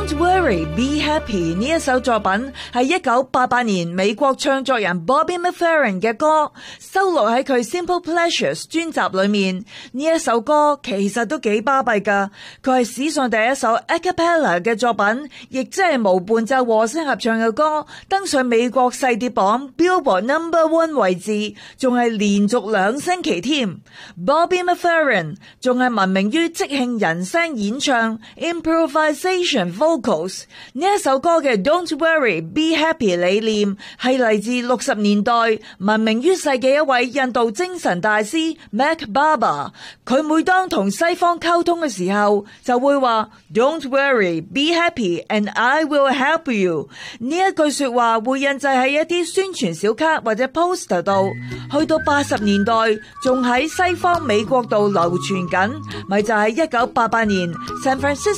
Don't Worry, Be Happy 呢一首作品係1988年美國唱作人 Bobby McFerrin 嘅歌，收錄喺佢 Simple Pleasures 專輯裏面。呢一首歌其實都幾巴閉㗎，佢係史上第一首 a cappella 嘅作品，亦即係無伴奏和聲合唱嘅歌，登上美國細碟榜 Billboard No.1 位置，仲係連續2星期添。Bobby McFerrin 仲係聞名於即興人聲演唱 improvisation vocals。呢一首歌嘅 Don't Worry Be Happy 理念係嚟自60年代聞名於世嘅一位印度精神大師 Mac Baba。佢每當同西方溝通嘅時候就會話 Don't worry Be Happy and I will help you。 呢一句說話會印製喺一啲宣傳小卡或者 poster 度，去到80年代仲喺西方美國度流傳緊，咪就係1988年 San Francisco